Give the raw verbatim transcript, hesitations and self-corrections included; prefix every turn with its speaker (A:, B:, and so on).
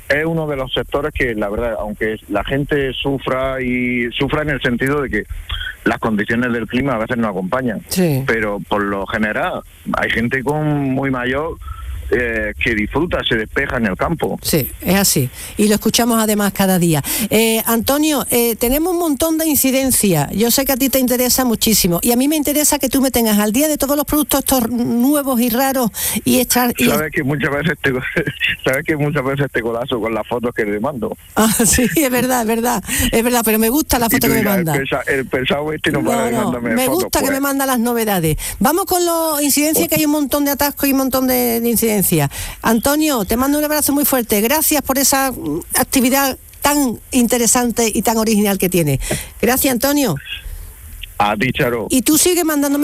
A: es uno de los sectores que, la verdad, aunque la gente sufra, y sufra en el sentido de que las condiciones del clima a veces no acompañan,
B: sí.
A: pero por lo general hay gente con muy mayor eh, que disfruta, se despeja en el campo.
B: Sí, es así. Y lo escuchamos además cada día. Eh, Antonio, eh, tenemos un montón de incidencias. Yo sé que a ti te interesa muchísimo. Y a mí me interesa que tú me tengas al día de todos los productos estos nuevos y raros y echar... Y...
A: Sabes que muchas veces te, sabes que muchas veces te colazo con las fotos que te mando.
B: Ah, sí, es verdad, es verdad. Es verdad, pero me gusta la foto que me manda.
A: El, pesa, el pesado este no,
B: no
A: para de
B: no,
A: mandarme
B: me
A: fotos,
B: gusta
A: pues.
B: que me manda las novedades. Vamos con las incidencias, que hay un montón de atascos y un montón de, de incidencias. Antonio, te mando un abrazo muy fuerte. Gracias por esa actividad tan interesante y tan original que tiene. Gracias, Antonio.
A: A ti, Charo.
B: Y tú sigue mandándome